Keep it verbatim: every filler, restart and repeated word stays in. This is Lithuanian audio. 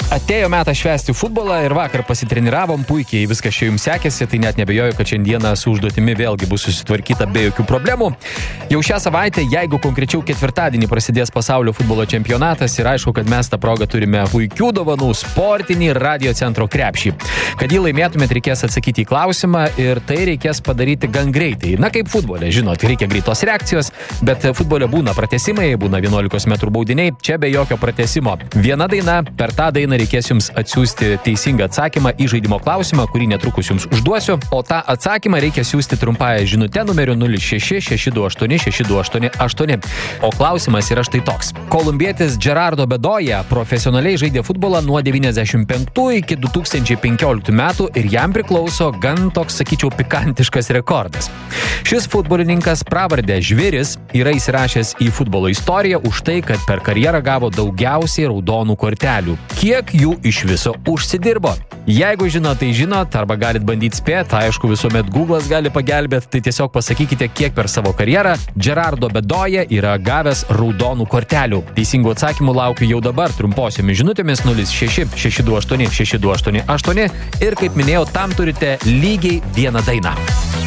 Atėjo metas švęsti futbolą ir vakar pasitreniravom puikiai, viskas čia jums sekėsi, tai net nebejoju, kad šiandieną su užduotimi vėlgi bus susitvarkyta be jokių problemų. Jau šią savaitę, jeigu konkrečiau ketvirtadienį prasidės pasaulio futbolo čempionatas ir aišku, kad mes tą progą turime puikių dovanų sportinį Radio Centro krepšį. Kad jį laimėtumėt, reikės atsakyti į klausimą ir tai reikės padaryti gan greitai. Na kaip futbole, žinot, reikia greitos reakcijos, bet futbole būna pratesimai, būna vienuolikos metrų baudiniai, čia be jokio pratesimo. Viena daina, per tą dainą reikės jums atsiųsti teisingą atsakymą į žaidimo klausimą, kurį netrukus jums užduosiu, o tą atsakymą reikia siųsti trumpąją žinutę numeriu nulis šeši šeši du aštuoni šeši du aštuoni aštuoni. O klausimas yra štai toks. Kolumbietis Gerardo Bedoya profesionaliai žaidė futbolą nuo devyniasdešimt penktų iki du tūkstančiai penkioliktų metų ir jam priklauso gan toks, sakyčiau, pikantiškas rekordas. Šis futbolininkas pravardę Žvėris yra įsirašęs į futbolo istoriją už tai, kad per karjerą gavo daugiausiai raudonų kortelių. Kiek jų iš viso užsidirbo? Jeigu žinot, tai žinot, arba galit bandyti spėti, aišku, visuomet Google'as gali pagelbėti, tai tiesiog pasakykite, kiek per savo karjerą Gerardo Bedoya yra gavęs raudonų kortelių. Teisingų atsakymų laukiu jau dabar trumposiomis žinutėmis nulis šeši šeši du aštuoni šeši du aštuoni aštuoni ir kaip minėjau, tam turite lygiai vieną dainą.